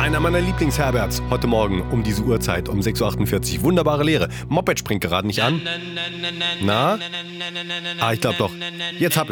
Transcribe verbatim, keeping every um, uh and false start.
Einer meiner Lieblingsherberts. Heute Morgen um diese Uhrzeit, um sechs Uhr achtundvierzig. Wunderbare Lehre. Moped springt gerade nicht an. Na? Ah, ich glaube doch. Jetzt hab ich